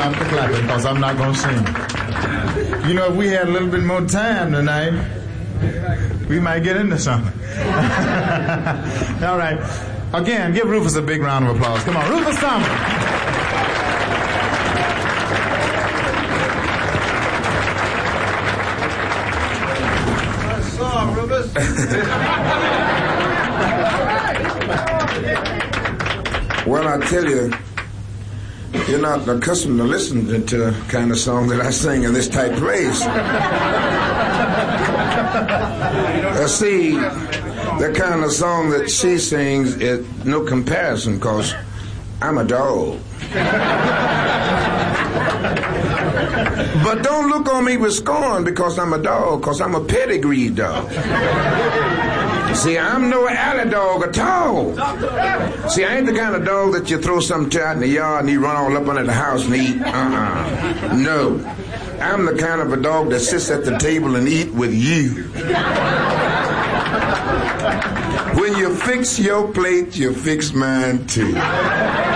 stop the clapping because I'm not going to sing. You know, if we had a little bit more time tonight, we might get into something. All right. Again, give Rufus a big round of applause. Come on, Rufus Thomas. Nice song, Rufus. Well, I tell you, you're not accustomed to listening to the kind of song that I sing in this tight place. See, the kind of song that she sings is no comparison because I'm a dog. But don't look on me with scorn because I'm a dog, because I'm a pedigree dog. See, I'm no alley dog at all. See, I ain't the kind of dog that you throw something out in the yard and he run all up under the house and eat. No. I'm the kind of a dog that sits at the table and eat with you. When you fix your plate, you fix mine too.